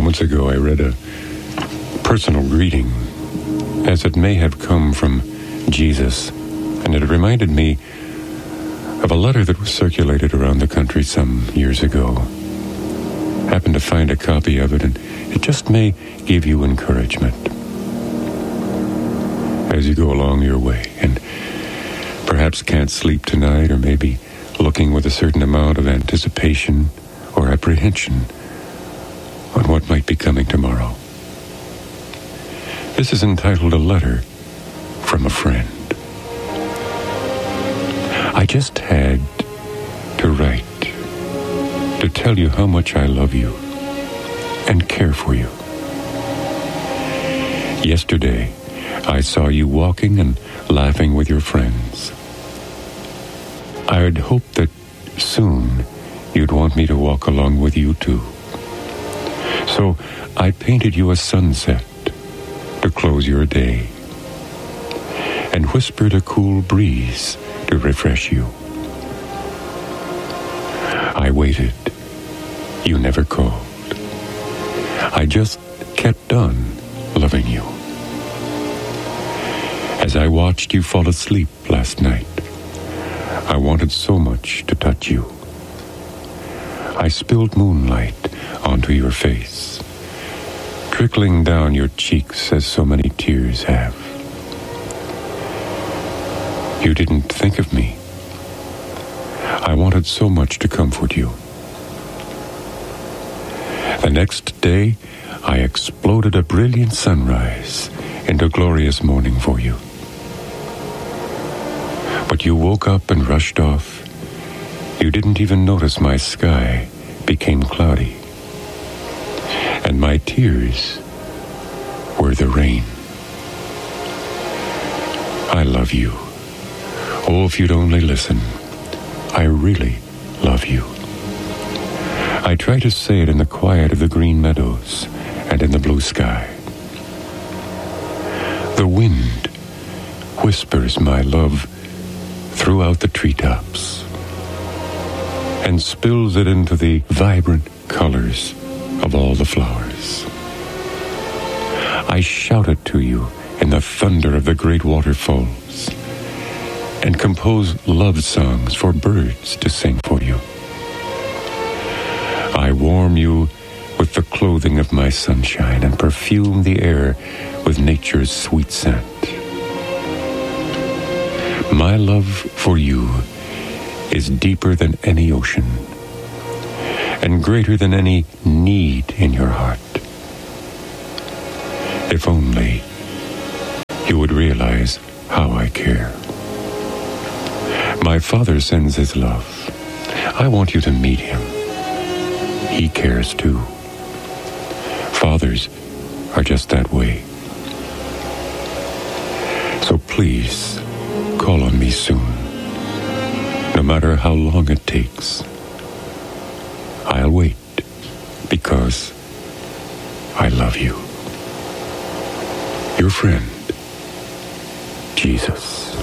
Moments ago, I read a personal greeting, as it may have come from Jesus, and it reminded me of a letter that was circulated around the country some years ago. Happened to find a copy of it, and it just may give you encouragement as you go along your way, and perhaps can't sleep tonight, or maybe looking with a certain amount of anticipation or apprehension on what might be coming tomorrow. This is entitled A Letter from a Friend. I just had to write to tell you how much I love you and care for you. Yesterday, I saw you walking and laughing with your friends. I had hoped that soon you'd want me to walk along with you too. So I painted you a sunset to close your day, and whispered a cool breeze to refresh you. I waited. You never called. I just kept on loving you. As I watched you fall asleep last night, I wanted so much to touch you. I spilled moonlight onto your face, trickling down your cheeks as so many tears have. You didn't think of me. I wanted so much to comfort you. The next day, I exploded a brilliant sunrise into glorious morning for you. But you woke up and rushed off. You didn't even notice my sky became cloudy, and my tears were the rain. I love you. Oh, if you'd only listen. I really love you. I try to say it in the quiet of the green meadows and in the blue sky. The wind whispers my love throughout the treetops and spills it into the vibrant colors of all the flowers. I shout it to you in the thunder of the great waterfalls and compose love songs for birds to sing for you. I warm you with the clothing of my sunshine and perfume the air with nature's sweet scent. My love for you is deeper than any ocean and greater than any need in your heart. If only you would realize how I care. My Father sends his love. I want you to meet him. He cares too. Fathers are just that way. So please, call on me soon. No matter how long it takes, I'll wait because I love you. Your friend, Jesus.